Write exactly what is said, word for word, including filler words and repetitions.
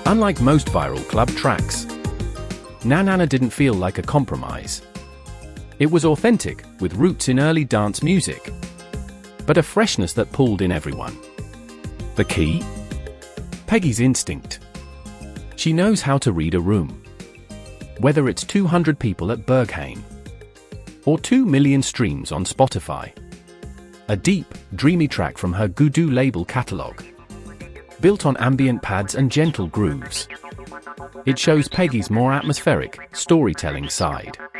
Unlike most viral club tracks, Na Na Na didn't feel like a compromise. It was authentic, with roots in early dance music, but a freshness that pulled in everyone. The key? Peggy's instinct. She knows how to read a room. Whether it's two hundred people at Berghain or two million streams on Spotify. A deep, dreamy track from her Goudou label catalogue, built on ambient pads and gentle grooves. It shows Peggy's more atmospheric, storytelling side.